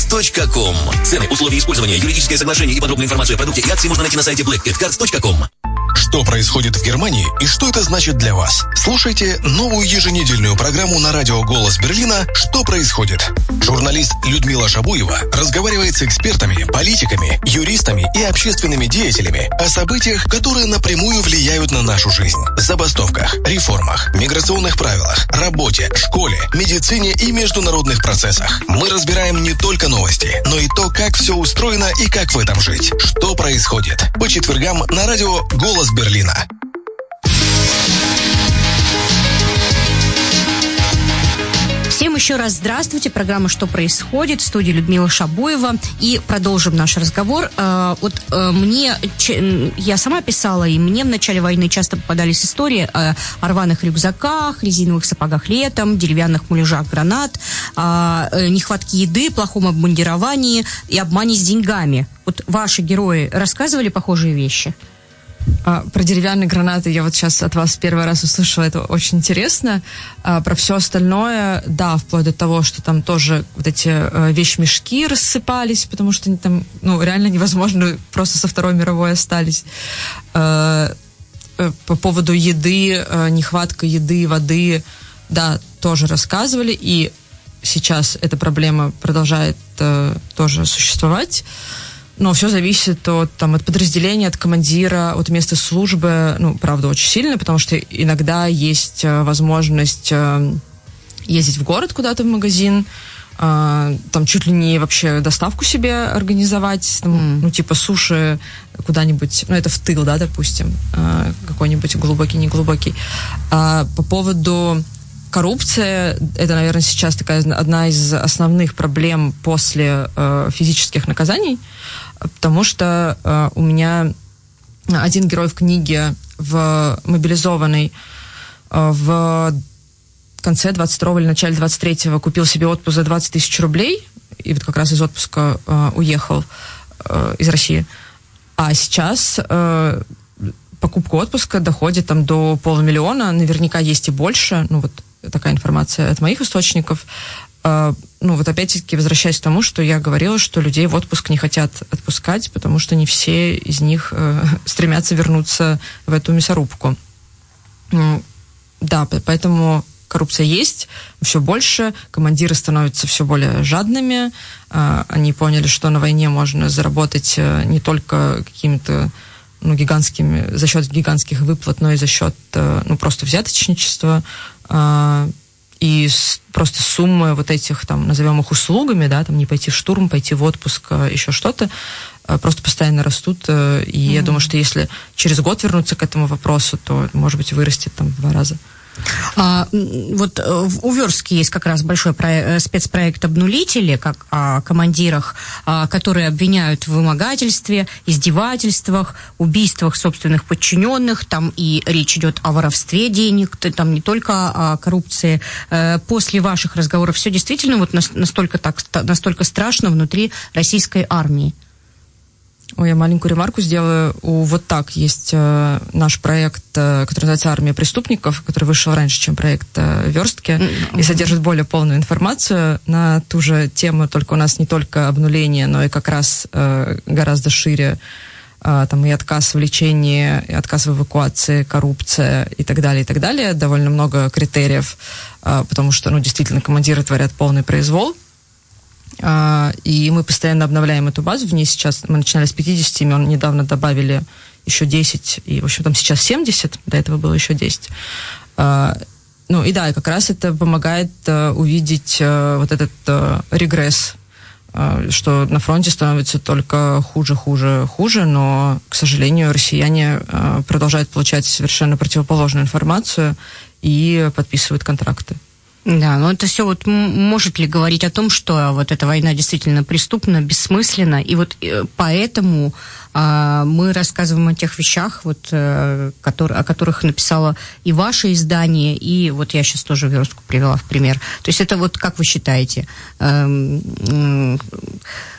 blackcatcards.com. Цены, условия использования, юридическое соглашение и подробную информацию о продукте и акции можно найти на сайте blackcatcards.com. Что происходит в Германии и что это значит для вас? Слушайте новую еженедельную программу на радио «Голос Берлина» «Что происходит?». Журналист Людмила Шабуева разговаривает с экспертами, политиками, юристами и общественными деятелями о событиях, которые напрямую влияют на нашу жизнь. Забастовках, реформах, миграционных правилах, работе, школе, медицине и международных процессах. Мы разбираем не только новости, но и то, как все устроено и как в этом жить. Что происходит? По четвергам на радио «Голос Берлина». Всем еще раз здравствуйте. Программа «Что происходит?» В студии Людмила Шабуева. И продолжим наш разговор. Я сама писала, и мне в начале войны часто попадались истории о рваных рюкзаках, резиновых сапогах летом, деревянных муляжах гранат, нехватке еды, плохом обмундировании и обмане с деньгами. Вот ваши герои рассказывали похожие вещи? Про деревянные гранаты я вот сейчас от вас первый раз услышала, это очень интересно. Про все остальное, да, вплоть до того, что там тоже вот эти вещмешки рассыпались, потому что они там, реально невозможно, просто со Второй мировой остались. По поводу еды, нехватка еды, воды, да, тоже рассказывали, и сейчас эта проблема продолжает тоже существовать. Но все зависит от подразделения, от командира, от места службы. Правда, очень сильно, потому что иногда есть возможность ездить в город куда-то в магазин, там чуть ли не вообще доставку себе организовать, типа суши куда-нибудь, это в тыл, да, допустим, какой-нибудь глубокий, неглубокий. По поводу коррупции, это, наверное, сейчас такая одна из основных проблем после физических наказаний, потому что у меня один герой в книге мобилизованный в конце 22-го или начале 23-го купил себе отпуск за 20 тысяч рублей, и вот как раз из отпуска уехал из России. А сейчас покупка отпуска доходит до 500 000, наверняка есть и больше, такая информация от моих источников. Опять-таки, возвращаясь к тому, что я говорила, что людей в отпуск не хотят отпускать, потому что не все из них стремятся вернуться в эту мясорубку. Да, поэтому коррупция есть, все больше, командиры становятся все более жадными, они поняли, что на войне можно заработать не только какими-то гигантскими, за счет гигантских выплат, но и за счет просто взяточничества, и просто суммы вот этих, назовем их услугами, да, не пойти в штурм, пойти в отпуск, еще что-то, просто постоянно растут. И я думаю, что если через год вернуться к этому вопросу, то, может быть, вырастет в 2 раза. У Верстки есть как раз большой спецпроект «Обнулители», как о командирах, которые обвиняют в вымогательстве, издевательствах, убийствах собственных подчиненных, там и речь идет о воровстве денег, там не только о коррупции. После ваших разговоров все действительно настолько страшно внутри российской армии? Я маленькую ремарку сделаю. Вот так есть наш проект, который называется «Армия преступников», который вышел раньше, чем проект «Верстки», и содержит более полную информацию на ту же тему, только у нас не только обнуление, но и как раз гораздо шире, и отказ в лечении, и отказ в эвакуации, коррупция и так далее, и так далее. Довольно много критериев, потому что, действительно, командиры творят полный произвол. И мы постоянно обновляем эту базу. В ней сейчас мы начинали с 50 имен, недавно добавили еще 10, и, в общем, там сейчас 70, до этого было еще 10. И как раз это помогает увидеть вот этот регресс, что на фронте становится только хуже, но, к сожалению, россияне продолжают получать совершенно противоположную информацию и подписывают контракты. Да, но это все может ли говорить о том, что эта война действительно преступна, бессмысленна, и поэтому мы рассказываем о тех вещах, о которых написало и ваше издание, и я сейчас тоже «Верстку» привела в пример. То есть это как вы считаете,